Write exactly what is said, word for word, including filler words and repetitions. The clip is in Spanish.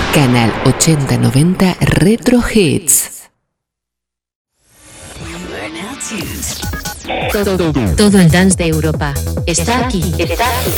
Canal ochenta noventa Retro Hits. Todo, todo el dance de Europa está aquí. Está aquí.